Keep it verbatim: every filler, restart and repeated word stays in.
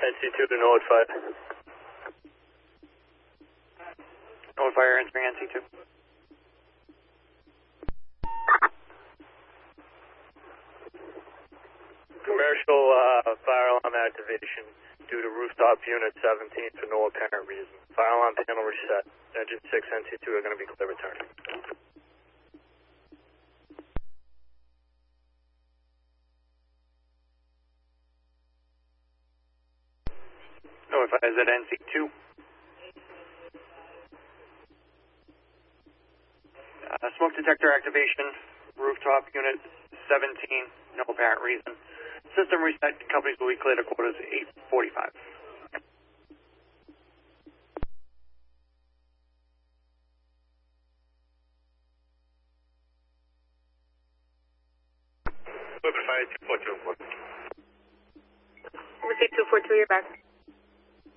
N C two to Norwood Fire. Norwood Fire entering N C two. Commercial uh, fire alarm activation due to rooftop unit seventeen for no apparent reason. Fire alarm panel reset. Engine six, N C two are going to be clear returning. Norwood Fire is at N C two. Uh, smoke detector activation, rooftop unit seventeen, no apparent reason. System reset, companies will be cleared at quarters eight forty-five. Norwood Fire two four two. Receipt two four two, you're back.